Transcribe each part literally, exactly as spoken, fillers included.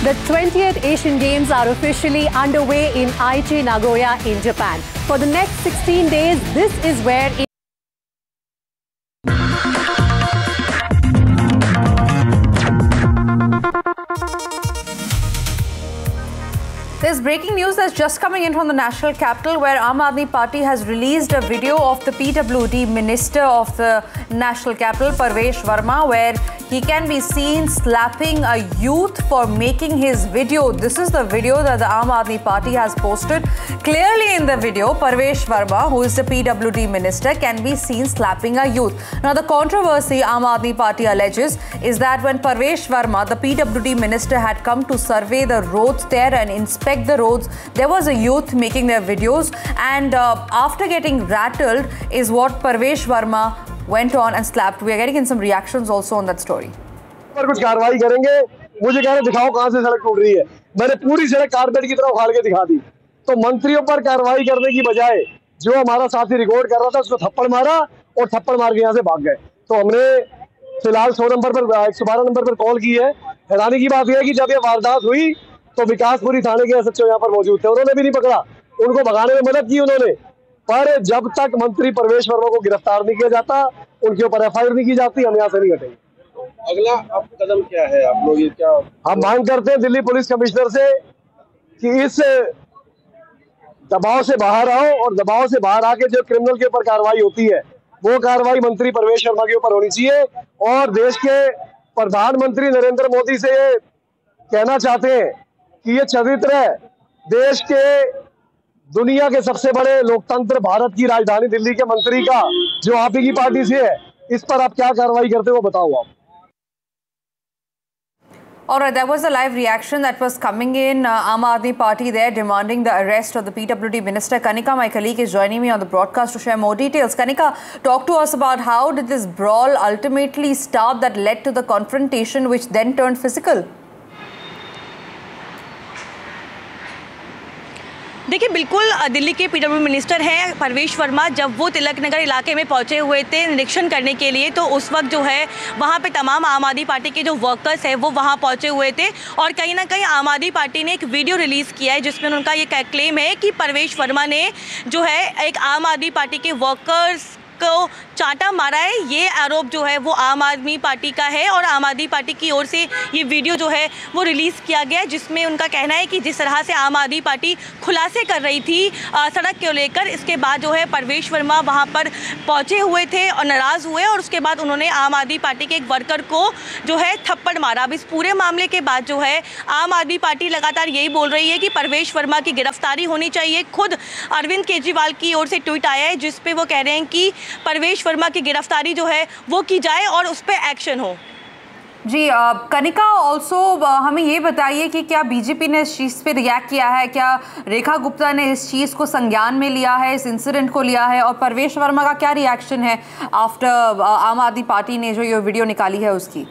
The twentieth Asian Games are officially underway in Aichi, Nagoya in Japan. For the next sixteen days, this is where it There's breaking news that's just coming in from the national capital, where Aam Aadmi Party has released a video of the P W D minister of the national capital, Parvesh Verma, where he can be seen slapping a youth for making his video. This is the video that the Aam Aadmi Party has posted. Clearly in the video, Parvesh Verma, who is the P W D minister, can be seen slapping a youth. Now, the controversy Aam Aadmi Party alleges is that when Parvesh Verma, the P W D minister, had come to survey the roads there and inspect the roads, there was a youth making their videos, and uh, after getting rattled is what Parvesh Verma went on and slapped. We are getting in some reactions also on that story. पर कुछ कार्रवाई करेंगे, मुझे कह रहे दिखाओ कहां से सड़क टूट रही है। मैंने पूरी सड़क कारपेट की तरह उखाड़ के दिखा दी। तो मंत्रियों पर कार्रवाई करने की बजाय जो हमारा साथी रिकॉर्ड कर रहा था उसको थप्पड़ मारा और थप्पड़ मार के यहाँ से भाग गए। तो हमने फिलहाल सौ नंबर पर एक सौ बारह नंबर पर कॉल की है। हैरानी की बात यह है कि जब ये वारदात हुई तो विकासपुरी थाने के एस एच ओ यहाँ पर मौजूद थे, उन्होंने भी नहीं पकड़ा, उनको भगाने में मदद की उन्होंने। पर जब तक मंत्री परवेश वर्मा को गिरफ्तार नहीं किया जाता, उनके ऊपर एफ आई आर नहीं की जाती, हम यहाँ से नहीं हटेंगे। अगला आप कदम क्या है? आप लोग ये क्या हम मांग करते हैं दिल्ली पुलिस कमिश्नर से कि इस दबाव से बाहर आओ और दबाव से बाहर आके जो क्रिमिनल के ऊपर कार्रवाई होती है वो कार्रवाई मंत्री परवेश वर्मा के ऊपर होनी चाहिए। और देश के प्रधानमंत्री नरेंद्र मोदी से ये कहना चाहते हैं कि ये चरित्र है देश के दुनिया के सबसे बड़े लोकतंत्र भारत की राजधानी दिल्ली के मंत्री का, जो आप ही की पार्टी से है, इस पर आप क्या कार्रवाई करते हो बताओ आप। Alright, that was a live reaction that was coming in. Uh, Aam Aadmi Party there demanding the arrest of the P W D minister. Kanika, my colleague, is joining me on the broadcast to share more details. Kanika, talk to us about how did this brawl ultimately start that led to the confrontation which then turned physical? देखिए, बिल्कुल दिल्ली के PW minister हैं परवेश वर्मा, जब वो तिलक नगर इलाके में पहुंचे हुए थे निरीक्षण करने के लिए, तो उस वक्त जो है वहां पे तमाम आम आदमी पार्टी के जो वर्कर्स हैं वो वहां पहुंचे हुए थे। और कहीं ना कहीं आम आदमी पार्टी ने एक वीडियो रिलीज़ किया है जिसमें उनका ये क्लेम है कि परवेश वर्मा ने जो है एक आम आदमी पार्टी के वर्कर्स को चांटा मारा है। ये आरोप जो है वो आम आदमी पार्टी का है और आम आदमी पार्टी की ओर से ये वीडियो जो है वो रिलीज़ किया गया है, जिसमें उनका कहना है कि जिस तरह से आम आदमी पार्टी खुलासे कर रही थी आ, सड़क को लेकर, इसके बाद जो है परवेश वर्मा वहां पर पहुंचे हुए थे और नाराज़ हुए और उसके बाद उन्होंने आम आदमी पार्टी के एक वर्कर को जो है थप्पड़ मारा। अब इस पूरे मामले के बाद जो है आम आदमी पार्टी लगातार यही बोल रही है कि परवेश वर्मा की गिरफ्तारी होनी चाहिए। खुद अरविंद केजरीवाल की ओर से ट्वीट आया है जिसपे वो कह रहे हैं कि परवेश वर्मा की गिरफ्तारी जो है वो की जाए और उस पर एक्शन हो। जी आ, कनिका, ऑल्सो हमें ये बताइए कि क्या बीजेपी ने इस चीज़ पे रिएक्ट किया है? क्या रेखा गुप्ता ने इस चीज़ को संज्ञान में लिया है, इस इंसिडेंट को लिया है? और परवेश वर्मा का क्या रिएक्शन है आफ्टर आम आदमी पार्टी ने जो ये वीडियो निकाली है उसकी?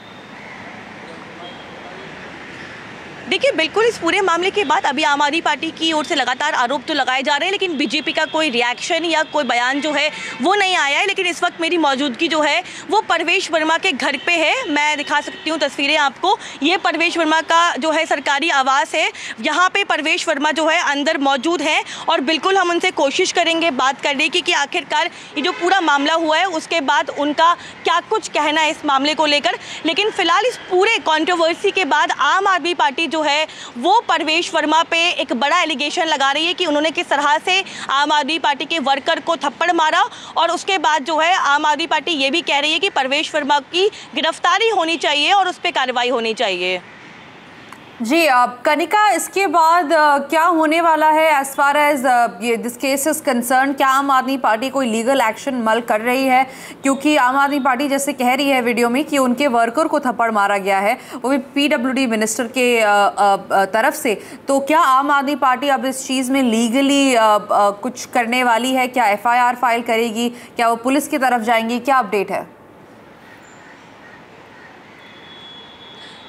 देखिए, बिल्कुल इस पूरे मामले के बाद अभी आम आदमी पार्टी की ओर से लगातार आरोप तो लगाए जा रहे हैं, लेकिन बीजेपी का कोई रिएक्शन या कोई बयान जो है वो नहीं आया है। लेकिन इस वक्त मेरी मौजूदगी जो है वो परवेश वर्मा के घर पे है। मैं दिखा सकती हूँ तस्वीरें आपको। ये परवेश वर्मा का जो है सरकारी आवास है, यहाँ पे परवेश वर्मा जो है अंदर मौजूद हैं और बिल्कुल हम उनसे कोशिश करेंगे बात करने की कि आखिरकार ये जो पूरा मामला हुआ है उसके बाद उनका क्या कुछ कहना है इस मामले को लेकर। लेकिन फिलहाल इस पूरे कॉन्ट्रोवर्सी के बाद आम आदमी पार्टी जो है वो परवेश वर्मा पे एक बड़ा एलिगेशन लगा रही है कि उन्होंने किस तरह से आम आदमी पार्टी के वर्कर को थप्पड़ मारा। और उसके बाद जो है आम आदमी पार्टी ये भी कह रही है कि परवेश वर्मा की गिरफ्तारी होनी चाहिए और उस पर कार्रवाई होनी चाहिए। जी कनिका, इसके बाद आ, क्या होने वाला है एज फार एज ये दिस केस इज कंसर्न? क्या आम आदमी पार्टी कोई लीगल एक्शन मल कर रही है? क्योंकि आम आदमी पार्टी जैसे कह रही है वीडियो में कि उनके वर्कर को थप्पड़ मारा गया है, वो भी पीडब्ल्यूडी मिनिस्टर के आ, आ, तरफ से। तो क्या आम आदमी पार्टी अब इस चीज़ में लीगली आ, आ, कुछ करने वाली है? क्या एफ आई आर फाइल करेगी? क्या वो पुलिस की तरफ जाएंगी? क्या अपडेट है?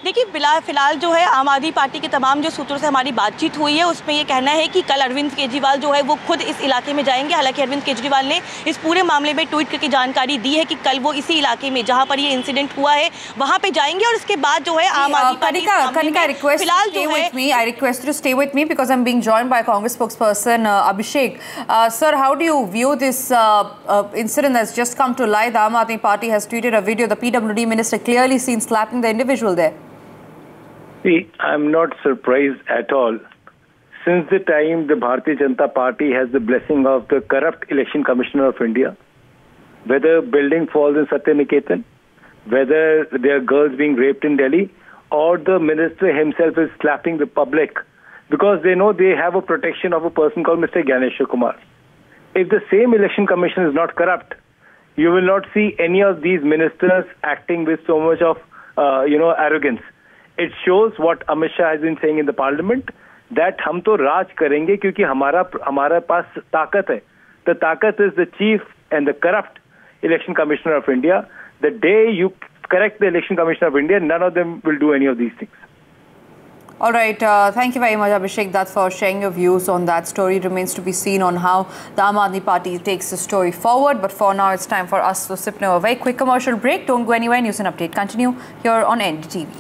देखिए फिलहाल जो है आम आदमी पार्टी के तमाम जो सूत्रों से हमारी बातचीत हुई है उसमें ये कहना है कि कल अरविंद केजरीवाल जो है वो खुद इस इलाके में जाएंगे। हालांकि अरविंद केजरीवाल ने इस पूरे मामले में ट्वीट करके जानकारी दी है कि कल वो इसी इलाके में जहां पर ये इंसिडेंट हुआ है वहां पे जाएंगे और उसके बाद जो है आम आदमी पार्टी फिलहाल जो है I request you to stay with me because I'm being joined by Congress spokesperson uh, Abhishek. Uh, sir, how do you view this uh, uh, incident that's just come to light? The Aam Aadmi Party has tweeted a video. The P W D minister clearly seen slapping the individual there. See, I'm not surprised at all. Since the time the Bharatiya Janata Party has the blessing of the corrupt Election Commissioner of India, whether building falls in Satyaniketan, whether there are girls being raped in Delhi, or the minister himself is slapping the public because they know they have a protection of a person called Mister Gyaneshwar Kumar. If the same election commission is not corrupt, you will not see any of these ministers acting with so much of, uh, you know, arrogance. It shows what Amit Shah has been saying in the parliament, that हम तो राज करेंगे क्योंकि हमारा हमारा पास ताकत है. The ताकत is the chief and the corrupt election commissioner of India. The day you correct the election commissioner of India, none of them will do any of these things. All right, uh, thank you very much, Abhishek Dutt, for sharing your views on that story. It remains to be seen on how the Aam Aadmi Party takes the story forward. But for now, it's time for us to sip now a very quick commercial break. Don't go anywhere. News and update continue here on N D T V.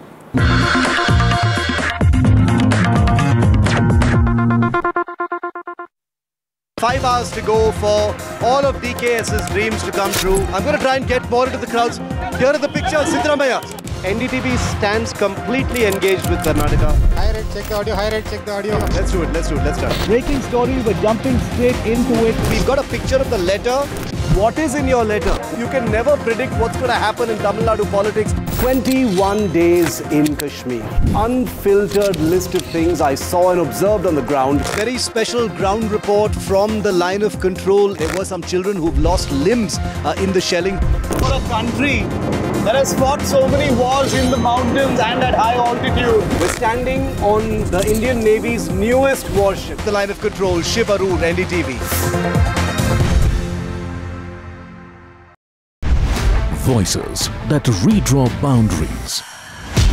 Five hours to go for all of D K S's dreams to come true. I'm going to try and get more into the crowds. Here are the pictures. Siddaramaiah. N D T V stands completely engaged with Karnataka. High rate, check the audio. High rate, check the audio. Let's do it. Let's do it. Let's start. Breaking story. We're jumping straight into it. We've got a picture of the letter. What is in your letter? You can never predict what's going to happen in Tamil Nadu politics. twenty-one days in Kashmir. Unfiltered list of things I saw and observed on the ground. Very special ground report from the line of control. There were some children who've lost limbs uh, in the shelling. For a country that has fought so many wars in the mountains and at high altitude. We're standing on the Indian Navy's newest warship. The line of control, Shiv Arur, N D T V. Voices that redraw boundaries.